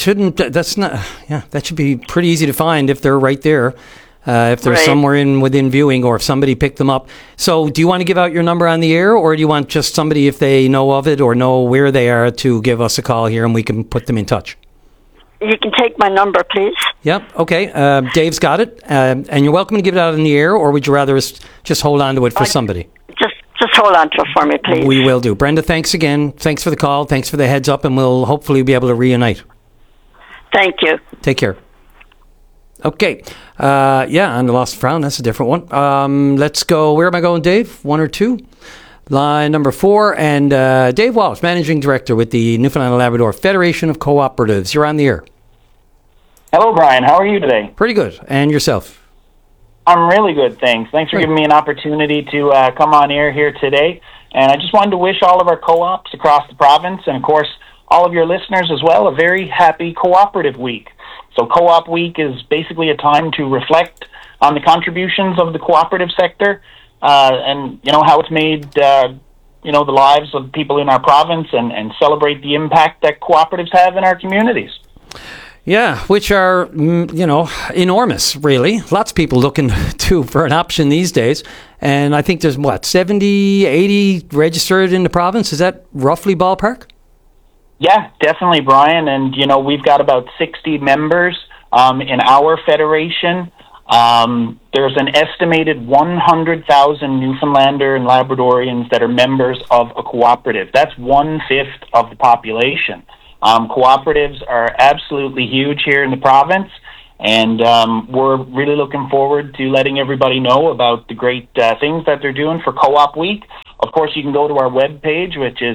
should be pretty easy to find if they're right there. If they're somewhere within viewing, or if somebody picked them up. So do you want to give out your number on the air, or do you want just somebody, if they know of it or know where they are, to give us a call here and we can put them in touch? You can take my number, please. Yep, okay. Dave's got it. And you're welcome to give it out in the air, or would you rather just hold on to it for somebody? Just hold on to it for me, please. We will do. Brenda, thanks again. Thanks for the call. Thanks for the heads up, and we'll hopefully be able to reunite. Thank you. Take care. Okay. And the Lost Frown, that's a different one. Let's go. Where am I going, Dave? 1 or 2? Line number 4. And Dave Walsh, Managing Director with the Newfoundland and Labrador Federation of Cooperatives. You're on the air. Hello, Brian. How are you today? Pretty good. And yourself? I'm really good, thanks. Thanks for giving me an opportunity to come on air here today. And I just wanted to wish all of our co-ops across the province, and of course, all of your listeners as well a very happy Cooperative Week. So Co-op Week is basically a time to reflect on the contributions of the cooperative sector and, how it's made, the lives of people in our province and celebrate the impact that cooperatives have in our communities. Yeah, which are, enormous, really. Lots of people looking for an option these days. And I think there's, 70, 80 registered in the province? Is that roughly ballpark? Yeah, definitely, Brian. And, we've got about 60 members in our federation. There's an estimated 100,000 Newfoundlander and Labradorians that are members of a cooperative. That's 1/5 of the population. Cooperatives are absolutely huge here in the province, and we're really looking forward to letting everybody know about the great things that they're doing for Co-op Week. Of course, you can go to our webpage, which is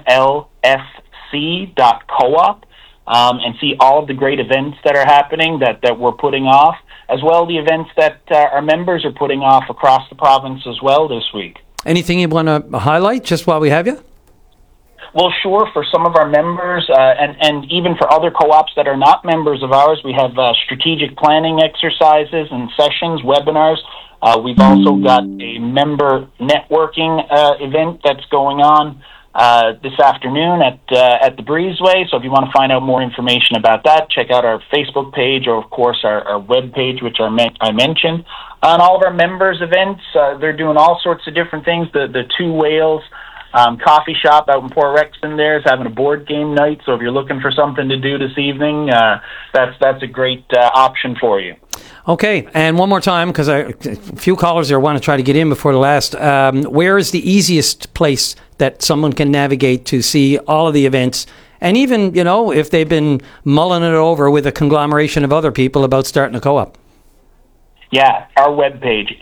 nlfc.coop, and see all of the great events that are happening that we're putting off, as well as the events that our members are putting off across the province as well this week. Anything you want to highlight just while we have you? Well, sure. For some of our members and even for other co-ops that are not members of ours, we have strategic planning exercises and sessions, webinars. We've also got a member networking event that's going on this afternoon at the Breezeway. So if you want to find out more information about that, check out our Facebook page or, of course, our web page, which I mentioned. On all of our members' events, they're doing all sorts of different things. The Two Whales coffee shop out in Port Rexton there is having a board game night. So if you're looking for something to do this evening, that's a great option for you. Okay, and one more time, because a few callers there want to try to get in before the last. Where is the easiest place that someone can navigate to see all of the events? And even, if they've been mulling it over with a conglomeration of other people about starting a co-op. Yeah, our webpage,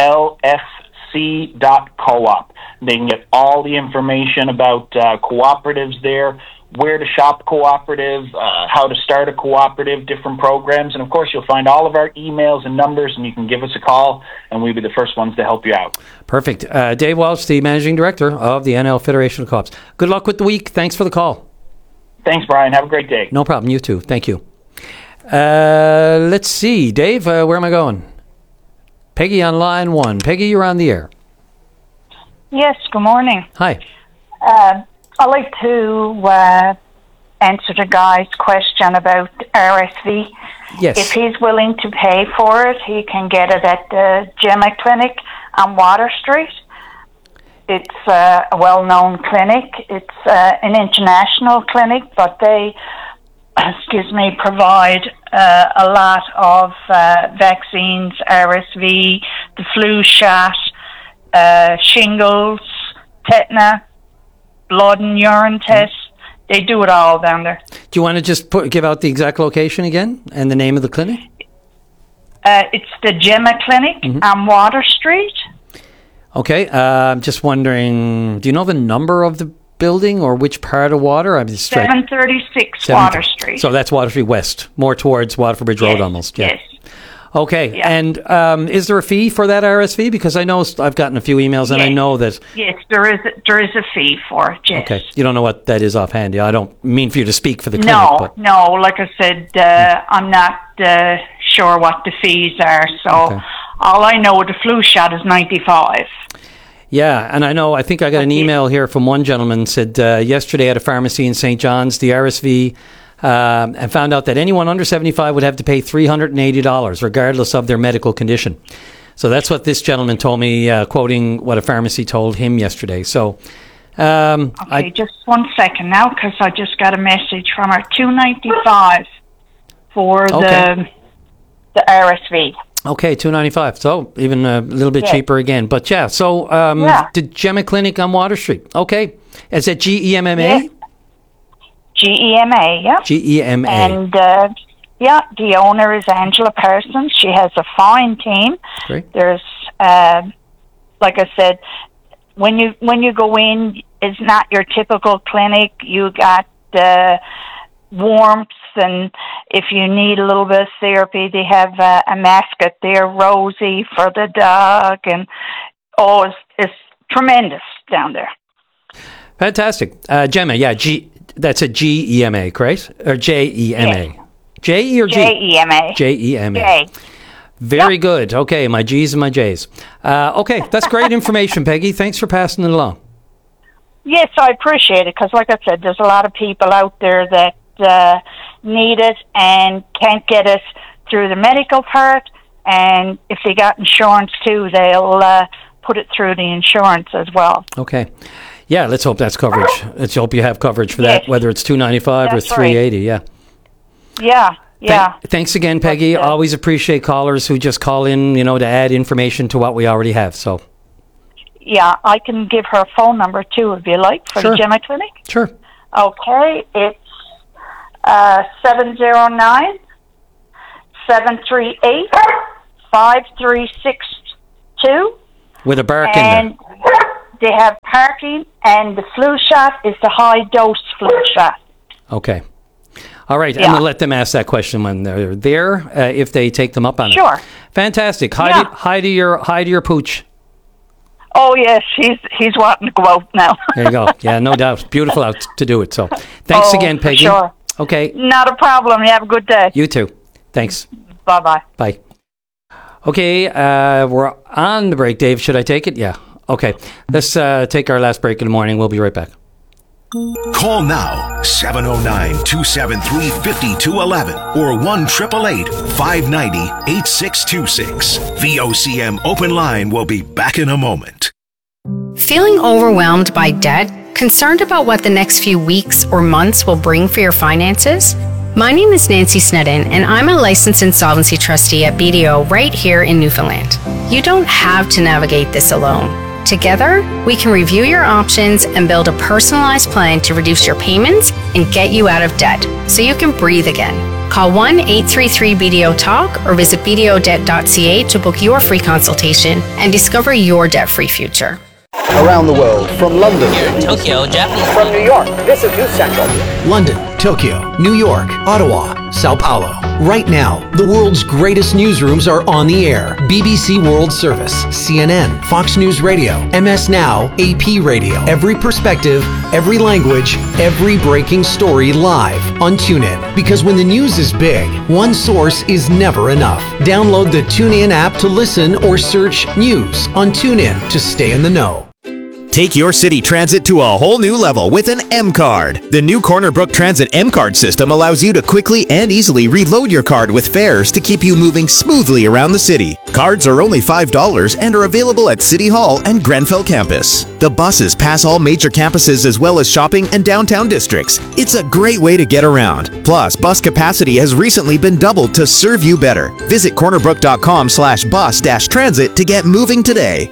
nlfc.coop. They can get all the information about cooperatives there, where to shop cooperative, how to start a cooperative, different programs. And, of course, you'll find all of our emails and numbers, and you can give us a call, and we'll be the first ones to help you out. Perfect. Dave Walsh, the Managing Director of the NL Federation of Co-ops. Good luck with the week. Thanks for the call. Thanks, Brian. Have a great day. No problem. You too. Thank you. Let's see. Dave, where am I going? Peggy on line 1. Peggy, you're on the air. Yes, good morning. Hi. I'd like to answer the guy's question about RSV. Yes. If he's willing to pay for it, he can get it at the Gemma Clinic on Water Street. It's a well-known clinic. It's an international clinic, but they, provide a lot of vaccines, RSV, the flu shot, shingles, tetanus, blood and urine tests. They do it all down there. Do you want to just give out the exact location again and the name of the clinic? It's the Gemma Clinic on Water Street. Okay. I'm just wondering, do you know the number of the building or which part of Water? 736 Water Street. So that's Water Street West, more towards Waterford Bridge Road almost. Yeah. Yes. Okay, Yeah. and is there a fee for that RSV? Because I know I've gotten a few emails, and I know that... Yes, there is a fee for it, yes. Okay, you don't know what that is offhand. Yeah, I don't mean for you to speak for the clinic. No, like I said, I'm not sure what the fees are, so all I know the flu shot is $95. Yeah, and I think I got an email here from one gentleman said yesterday at a pharmacy in St. John's, the RSV... and found out that anyone under 75 would have to pay $380, regardless of their medical condition. So that's what this gentleman told me, quoting what a pharmacy told him yesterday. So, just 1 second now, because I just got a message from her. $295 for the RSV. Okay, $295. So even a little bit cheaper again. But yeah, so the Gemma Clinic on Water Street. Okay, is it GEMMA? Yeah. GEMA, yeah. GEMA. And, the owner is Angela Parsons. She has a fine team. Great. There's, like I said, when you go in, it's not your typical clinic. You got warmth, and if you need a little bit of therapy, they have a mascot there, Rosie, for the dog. And, it's tremendous down there. Fantastic. Gemma, That's a GEMA, correct? Or JEMA? Yes. J-E or G? JEMA. JEMA. J. Very good. Okay, my G's and my J's. Okay, that's great information, Peggy. Thanks for passing it along. Yes, I appreciate it because, like I said, there's a lot of people out there that need it and can't get it through the medical part. And if they got insurance too, they'll put it through the insurance as well. Okay. Yeah, let's hope that's coverage. Let's hope you have coverage for that, whether it's $295 or $380. Yeah. Yeah. Thanks again, Peggy. Always appreciate callers who just call in, to add information to what we already have. So. Yeah, I can give her a phone number too, if you like, for the Gemma Clinic. Sure. Okay, it's 709-738-5362. With a bark in there. And they have parking, and the flu shot is the high-dose flu shot. Okay. All right, I'm going to let them ask that question when they're there, if they take them up on it. Sure. Fantastic. Hi to your pooch. Oh, yes, he's wanting to go out now. There you go. Yeah, no doubt. Beautiful out to do it. So thanks again, Peggy. Sure. Okay. Not a problem. You have a good day. You too. Thanks. Bye-bye. Bye. Okay, we're on the break. Dave, should I take it? Yeah. Okay. Let's take our last break in the morning. We'll be right back. Call now, 709-273-5211 or 1-888-590-8626. VOCM Open Line will be back in a moment. Feeling overwhelmed by debt? Concerned about what the next few weeks or months will bring for your finances? My name is Nancy Snedden, and I'm a licensed insolvency trustee at BDO right here in Newfoundland. You don't have to navigate this alone. Together, we can review your options and build a personalized plan to reduce your payments and get you out of debt so you can breathe again. Call 1-833-BDO-TALK or visit bdodebt.ca to book your free consultation and discover your debt-free future. Around the world, from London, Tokyo, Japan, from New York, this is News Central. London, Tokyo, New York, Ottawa, Sao Paulo. Right now, the world's greatest newsrooms are on the air. BBC World Service, CNN, Fox News Radio, MS Now, AP Radio. Every perspective, every language, every breaking story live on TuneIn. Because when the news is big, one source is never enough. Download the TuneIn app to listen or search news on TuneIn to stay in the know. Take your city transit to a whole new level with an M-Card. The new Corner Brook Transit M-Card system allows you to quickly and easily reload your card with fares to keep you moving smoothly around the city. Cards are only $5 and are available at City Hall and Grenfell campus. The buses pass all major campuses as well as shopping and downtown districts. It's a great way to get around. Plus, bus capacity has recently been doubled to serve you better. Visit cornerbrook.com/bus-transit to get moving today.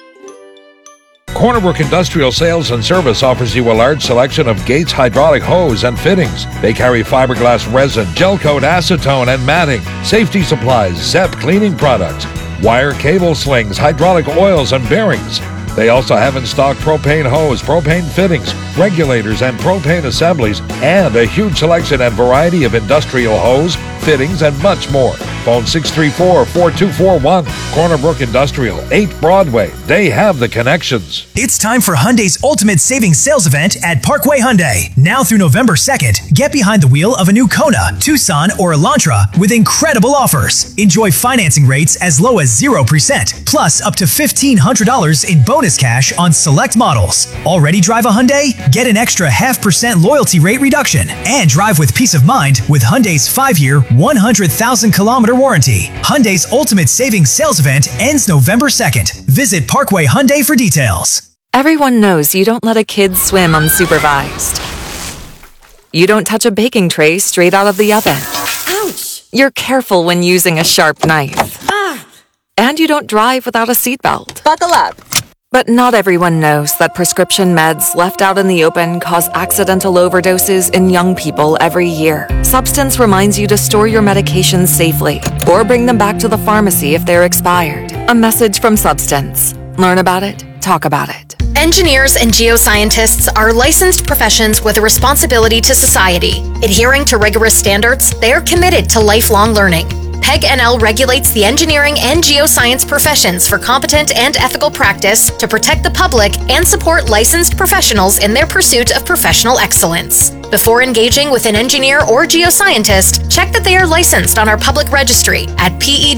Corner Brook Industrial Sales and Service offers you a large selection of Gates hydraulic hose and fittings. They carry fiberglass resin, gel coat acetone and matting, safety supplies, ZEP cleaning products, wire cable slings, hydraulic oils and bearings. They also have in stock propane hose, propane fittings, regulators and propane assemblies, and a huge selection and variety of industrial hose, fittings, and much more. Phone 634-4241. Corner Brook Industrial, 8 Broadway. They have the connections. It's time for Hyundai's Ultimate Savings Sales Event at Parkway Hyundai. Now through November 2nd, get behind the wheel of a new Kona, Tucson, or Elantra with incredible offers. Enjoy financing rates as low as 0%, plus up to $1,500 in bonus cash on select models. Already drive a Hyundai? Get an extra 0.5% loyalty rate reduction and drive with peace of mind with Hyundai's 5-year, 100,000-kilometer warranty. Hyundai's Ultimate Savings Sales Event ends November 2nd. Visit Parkway Hyundai for details. Everyone knows you don't let a kid swim unsupervised. You don't touch a baking tray straight out of the oven. Ouch! You're careful when using a sharp knife. Ah! And you don't drive without a seatbelt. Buckle up. But not everyone knows that prescription meds left out in the open cause accidental overdoses in young people every year. Substance reminds you to store your medications safely or bring them back to the pharmacy if they're expired. A message from Substance. Learn about it, talk about it. Engineers and geoscientists are licensed professions with a responsibility to society. Adhering to rigorous standards, they are committed to lifelong learning. PEG-NL regulates the engineering and geoscience professions for competent and ethical practice to protect the public and support licensed professionals in their pursuit of professional excellence. Before engaging with an engineer or geoscientist, check that they are licensed on our public registry at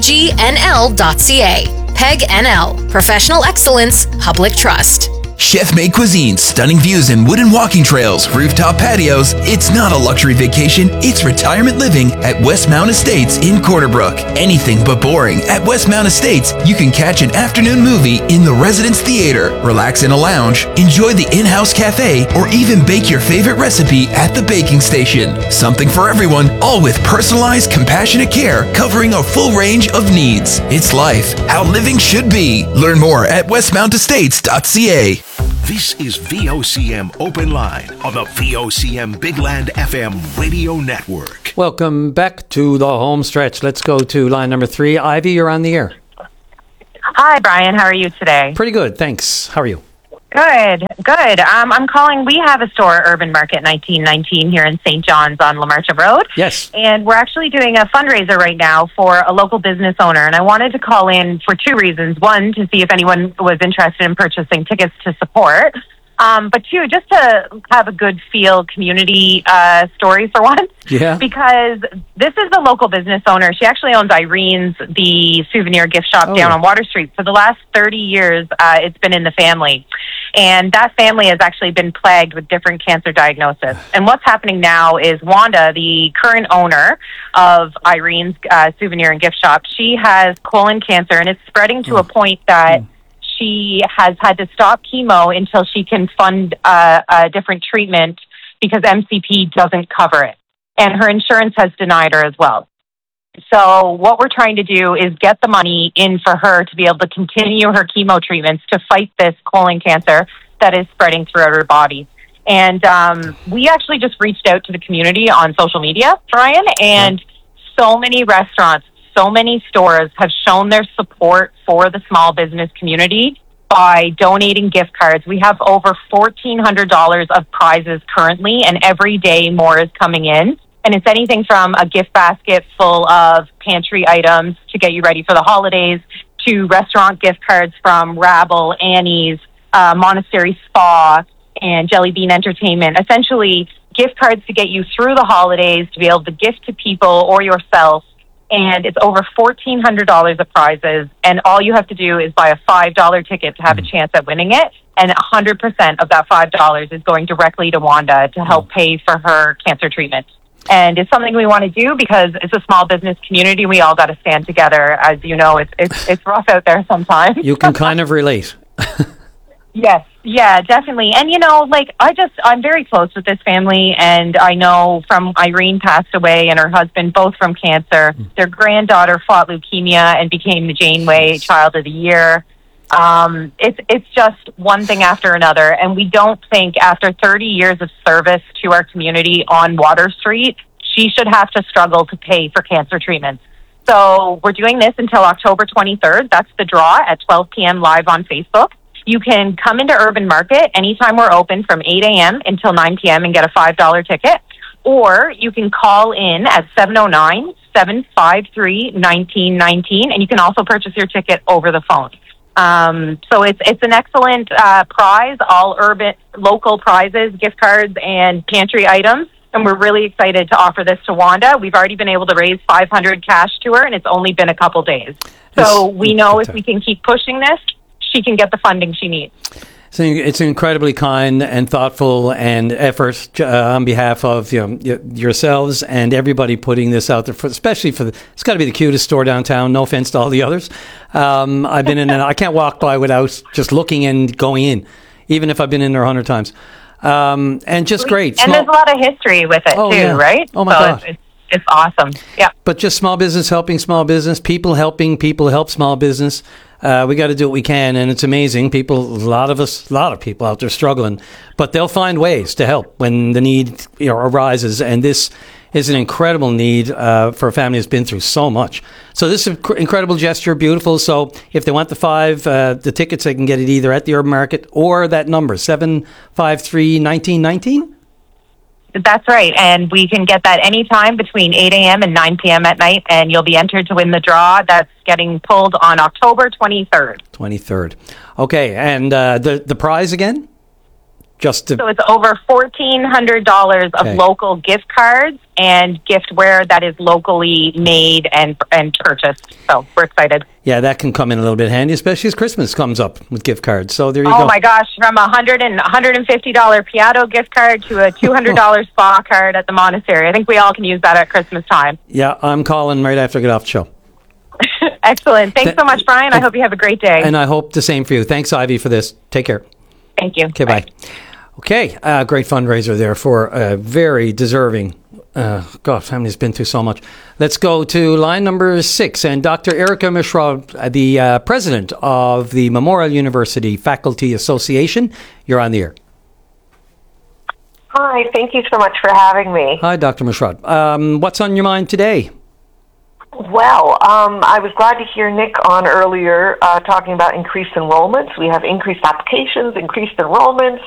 pegnl.ca. PEG NL, Professional Excellence, Public Trust. Chef-made cuisine, stunning views and wooden walking trails, rooftop patios. It's not a luxury vacation, it's retirement living at Westmount Estates in Corner Brook. Anything but boring. At Westmount Estates, you can catch an afternoon movie in the Residence Theater, relax in a lounge, enjoy the in-house cafe, or even bake your favorite recipe at the baking station. Something for everyone, all with personalized, compassionate care covering a full range of needs. It's life, how living should be. Learn more at westmountestates.ca. This is VOCM Open Line on the VOCM Big Land FM radio network. Welcome back to the home stretch. Let's go to line number 3. Ivy, you're on the air. Hi, Brian. How are you today? Pretty good, thanks. How are you? Good. I'm calling. We have a store, Urban Market 1919, here in St. John's on La Marcha Road. Yes. And we're actually doing a fundraiser right now for a local business owner. And I wanted to call in for 2 reasons. 1, to see if anyone was interested in purchasing tickets to support. But 2, just to have a good feel community story for once. Yeah. Because this is the local business owner. She actually owns Irene's, the souvenir gift shop down on Water Street. For the last 30 years, it's been in the family. And that family has actually been plagued with different cancer diagnoses. And what's happening now is Wanda, the current owner of Irene's souvenir and gift shop, she has colon cancer, and it's spreading to a point that she has had to stop chemo until she can fund a different treatment because MCP doesn't cover it. And her insurance has denied her as well. So what we're trying to do is get the money in for her to be able to continue her chemo treatments to fight this colon cancer that is spreading throughout her body. And we actually just reached out to the community on social media, Brian, and so many restaurants, so many stores have shown their support for the small business community by donating gift cards. We have over $1,400 of prizes currently, and every day more is coming in. And it's anything from a gift basket full of pantry items to get you ready for the holidays to restaurant gift cards from Rabble, Annie's, Monastery Spa, and Jelly Bean Entertainment. Essentially, gift cards to get you through the holidays, to be able to gift to people or yourself. And it's over $1,400 of prizes. And all you have to do is buy a $5 ticket to have a chance at winning it. And 100% of that $5 is going directly to Wanda to help pay for her cancer treatment. And it's something we want to do because it's a small business community. We all got to stand together. As you know, it's rough out there sometimes. You can kind of relate. Yes, yeah, definitely. And, you know, like, I'm very close with this family, and I know from Irene passed away and her husband, both from cancer. Their granddaughter fought leukemia and became the Janeway Child of the Year. It's just one thing after another, and we don't think after 30 years of service to our community on Water Street, she should have to struggle to pay for cancer treatments. So we're doing this until October 23rd. That's the draw at 12 p.m. live on Facebook. You can come into Urban Market anytime we're open from 8 a.m. until 9 p.m. and get a $5 ticket. Or you can call in at 709-753-1919, and you can also purchase your ticket over the phone. So it's an excellent prize, all urban local prizes, gift cards, and pantry items. And we're really excited to offer this to Wanda. We've already been able to raise $500 cash to her, and it's only been a couple days. So we know if we can keep pushing this, she can get the funding she needs. So it's incredibly kind and thoughtful and effort on behalf of yourselves and everybody putting this out there, especially for it's got to be the cutest store downtown. No offense to all the others. I've been in and I can't walk by without just looking and going in, even if I've been in there 100 times. And just great. And there's a lot of history with it too, right? Oh my God. It's awesome. Yeah. But just small business helping small business, people helping people help small business. We got to do what we can, and it's amazing. A lot of people out there struggling, but they'll find ways to help when the need arises. And this is an incredible need for a family that's been through so much. So this is an incredible gesture, beautiful. So if they want the tickets, they can get it either at the Urban Market or that number 753-1919. That's right, and we can get that anytime between 8 a.m. and 9 p.m. at night, and you'll be entered to win the draw. That's getting pulled on October 23rd. 23rd. Okay, and the prize again? So it's over $1,400 of local gift cards and giftware that is locally made and purchased. So we're excited. Yeah, that can come in a little bit handy, especially as Christmas comes up with gift cards. So there you go. Oh my gosh, from a $150 Piatto gift card to a $200 spa card at the monastery. I think we all can use that at Christmas time. Yeah, I'm calling right after I get off the show. Excellent. Thanks so much, Brian. I hope you have a great day. And I hope the same for you. Thanks, Ivy, for this. Take care. Thank you. Okay, bye. Okay, great fundraiser there for a very deserving. Family's been through so much. Let's go to line number 6. And Dr. Erica Mishrod, the president of the Memorial University Faculty Association. You're on the air. Hi, thank you so much for having me. Hi, Dr. Mishrod. What's on your mind today? Well, I was glad to hear Nick on earlier talking about increased enrollments. We have increased applications, increased enrollments.